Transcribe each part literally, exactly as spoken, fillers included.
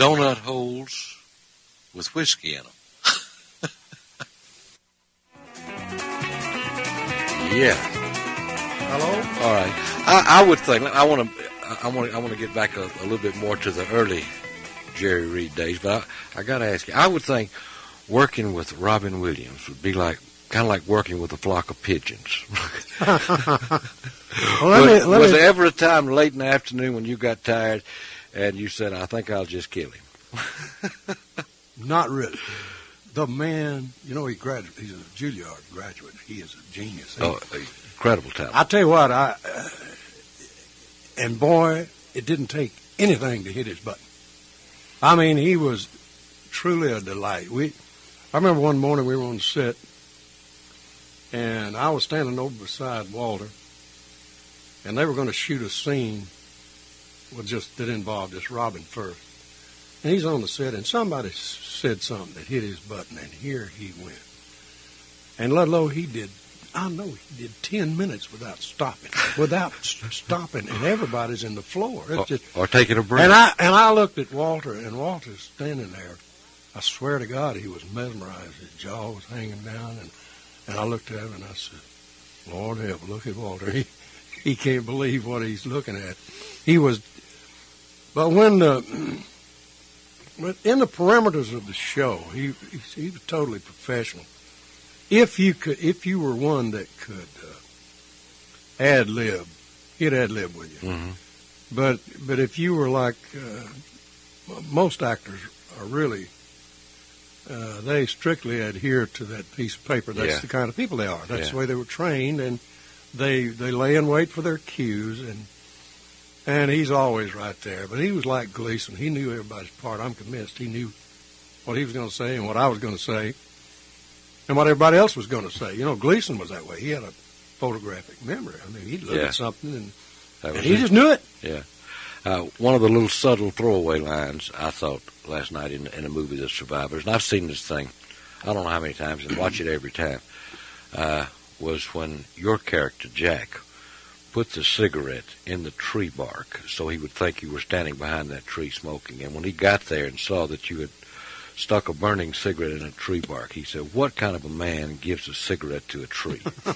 donut holes with whiskey in them. Yeah. Hello? All right. I, I would think, I want to I want I want to get back a, a little bit more to the early Jerry Reed days, but I, I got to ask you, I would think working with Robin Williams would be like kind of like working with a flock of pigeons. well, was me, was me, there ever a time late in the afternoon when you got tired and you said, I think I'll just kill him? Not really. The man, you know, he graduated. He's a Juilliard graduate. He is a genius. He, oh, incredible talent. I tell you what, I uh, and boy, it didn't take anything to hit his button. I mean, he was truly a delight. We, I remember one morning we were on set, and I was standing over beside Walter, and they were going to shoot a scene with just that involved just Robin first. And he's on the set, and somebody said something that hit his button, and here he went. And Ludlow, he did, I know he did ten minutes without stopping, without stopping, and everybody's in the floor. It's or, just, or taking a break. And I and I looked at Walter, and Walter's standing there. I swear to God, he was mesmerized. His jaw was hanging down, and, and I looked at him, and I said, Lord help, look at Walter. He, he can't believe what he's looking at. He was, but when the... But in the parameters of the show, he, he he was totally professional. If you could, if you were one that could uh, ad lib, he'd ad lib with you. Mm-hmm. But but if you were like uh, most actors are really, uh, they strictly adhere to that piece of paper. That's yeah. the kind of people they are. That's yeah. the way they were trained, and they they lay in wait for their cues and. And he's always right there. But he was like Gleason. He knew everybody's part. I'm convinced he knew what he was going to say and what I was going to say and what everybody else was going to say. You know, Gleason was that way. He had a photographic memory. I mean, he'd look yeah. at something and, and he it. just knew it. Yeah. Uh, one of the little subtle throwaway lines I thought last night in, in a movie, The Survivors, and I've seen this thing I don't know how many times and watch it every time, uh, was when your character, Jack, put the cigarette in the tree bark so he would think you were standing behind that tree smoking. And when he got there and saw that you had stuck a burning cigarette in a tree bark, he said, what kind of a man gives a cigarette to a tree?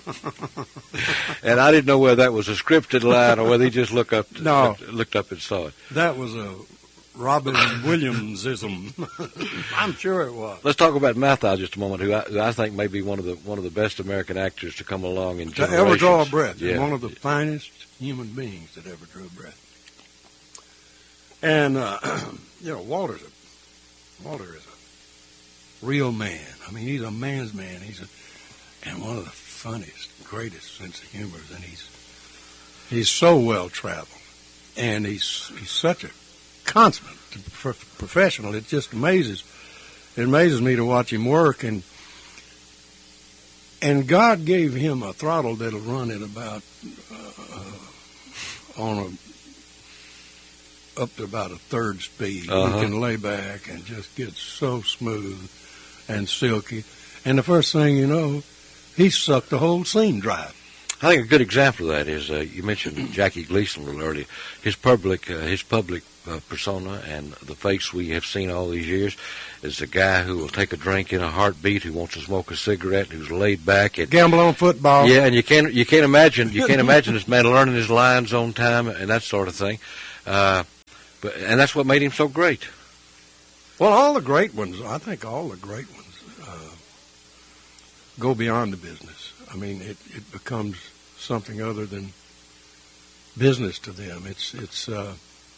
And I didn't know whether that was a scripted line or whether he just looked up, no. looked, looked up and saw it. That was a Robin Williamsism. I'm sure it was. Let's talk about Mathau just a moment, who I, who I think may be one of the one of the best American actors to come along in generations. To ever draw a breath. Yeah. One of the finest human beings that ever drew a breath. And, uh, you know, Walter's a, Walter is a real man. I mean, he's a man's man. He's a, and one of the funniest, greatest sense of humor. And he's he's so well traveled, and he's he's such a consummate professional. It just amazes it amazes me to watch him work, and and God gave him a throttle that'll run at about uh, on a up to about a third speed. Uh-huh. He can lay back and just get so smooth and silky, and the first thing you know, he sucked the whole scene dry. I think a good example of that is uh, you mentioned Jackie Gleason a little earlier. His public, uh, his public uh, persona and the face we have seen all these years is a guy who will take a drink in a heartbeat, who wants to smoke a cigarette, who's laid back, and gamble on football. Yeah, and you can't you can't imagine you can't imagine this man learning his lines on time and that sort of thing. Uh, but and that's what made him so great. Well, all the great ones, I think, all the great ones uh, go beyond the business. I mean, it, it becomes something other than business to them. It's it's. Uh,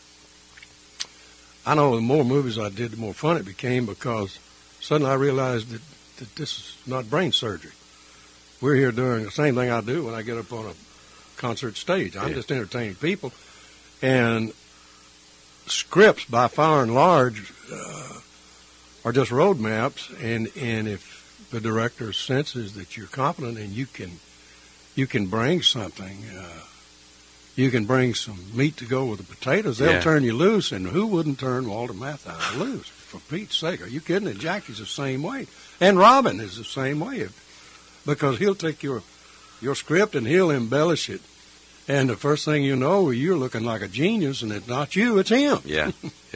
I know the more movies I did, the more fun it became, because suddenly I realized that, that this is not brain surgery. We're here doing the same thing I do when I get up on a concert stage. I'm yeah. just entertaining people, and scripts, by far and large, uh, are just road maps. And and if the director senses that you're competent and you can you can bring something, uh, you can bring some meat to go with the potatoes, they'll yeah. turn you loose. And who wouldn't turn Walter Mathau loose? For Pete's sake, are you kidding? And Jackie's the same way, and Robin is the same way, because he'll take your your script and he'll embellish it, and the first thing you know, you're looking like a genius, and it's not you, it's him. Yeah,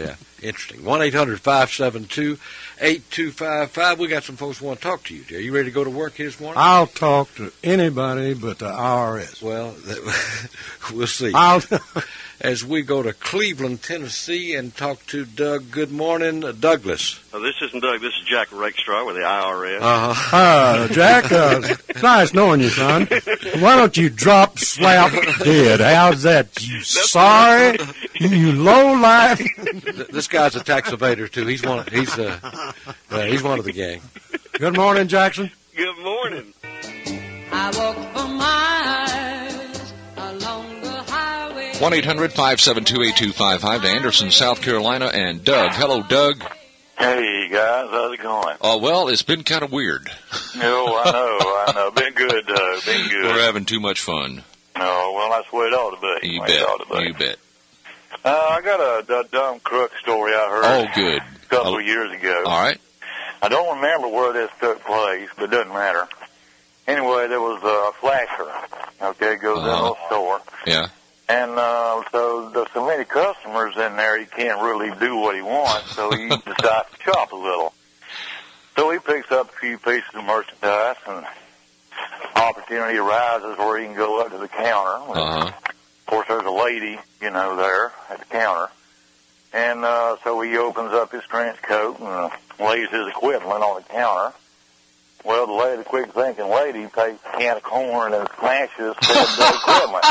Yeah, interesting. one eight hundred five seven two eight two five five. We got some folks who want to talk to you. Are you ready to go to work here this morning? I'll talk to anybody but the I R S. Well, we'll see. I'll As we go to Cleveland, Tennessee, and talk to Doug. Good morning, uh, Douglas. Oh, this isn't Doug. This is Jack Rakestraw with the I R S. Uh-huh. Uh, Jack, uh, it's nice knowing you, son. Why don't you drop slap dead? How's that? You sorry? You low life? This guy's a tax evader too. He's one. He's uh, uh, he's one of the gang. Good morning, Jackson. Good morning. I walk for miles along the highway. one eight hundred five seven two eight two five five to Anderson, South Carolina, and Doug. Hello, Doug. Hey, guys. How's it going? Oh, well, it's been kind of weird. No, I know. I know. Been good, Doug. Been good. We're having too much fun. No, well, that's the way it ought to be. You Way bet. it ought to be. You bet. Uh, I got a, a dumb crook story I heard Oh, good. a couple of years ago. All right. I don't remember where this took place, but it doesn't matter. Anyway, there was a flasher. Okay, goes in a Uh-huh. little store. Yeah. And uh, so there's so many customers in there, he can't really do what he wants, so he decides to shop a little. So he picks up a few pieces of merchandise, and opportunity arises where he can go up to the counter. Uh-huh. Of course, there's a lady, you know, there at the counter. And uh, so he opens up his trench coat and uh, lays his equipment on the counter. Well, the lady, the quick-thinking lady, takes a can of corn and smashes the equipment.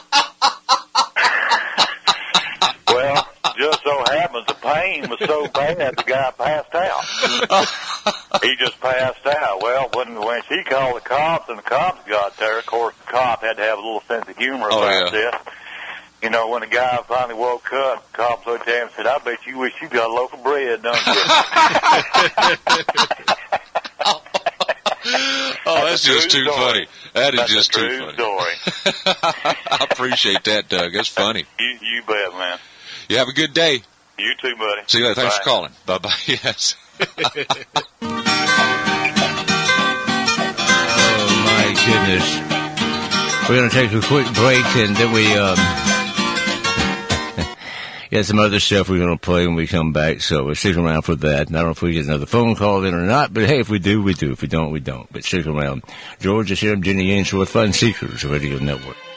Well, just so happens the pain was so bad the guy passed out. He just passed out. Well, when when she called the cops and the cops got there, of course the cop had to have a little sense of humor Oh, about yeah. this. You know, when the guy finally woke up, the cops looked at him and said, "I bet you wish you got a loaf of bread, don't you?" Oh, that's just true too story. funny. That is That's just a too true funny. story. I appreciate that, Doug. That's funny. You, you bet, man. You have a good day. You too, buddy. See you later. Thanks Bye. for calling. Bye-bye. Yes. Oh, my goodness. We're going to take a quick break, and then we, um, got some other stuff we're going to play when we come back, so we'll stick around for that. And I don't know if we get another phone call in or not, but hey, if we do, we do. If we don't, we don't. But stick around. George is here. I'm Jenny Ainsworth, Fun Seekers Radio Network.